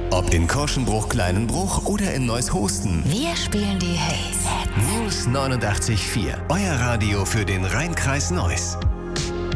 Ob in Korschenbruch, Kleinenbruch oder in Neuss-Hosten. Wir spielen die Hits. News 89.4. Euer Radio für den Rheinkreis Neuss.